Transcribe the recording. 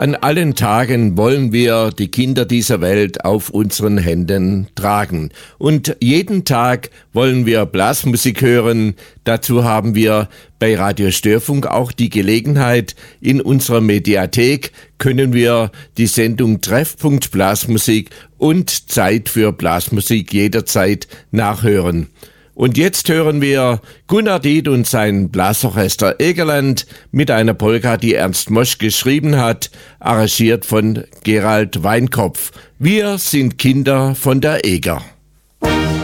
An allen Tagen wollen wir die Kinder dieser Welt auf unseren Händen tragen. Und jeden Tag wollen wir Blasmusik hören. Dazu haben wir bei Radio Störfunk auch die Gelegenheit. In unserer Mediathek können wir die Sendung Treffpunkt Blasmusik und Zeit für Blasmusik jederzeit nachhören. Und jetzt hören wir Gunnar Diet und sein Blasorchester Egerland mit einer Polka, die Ernst Mosch geschrieben hat, arrangiert von Gerald Weinkopf. Wir sind Kinder von der Eger.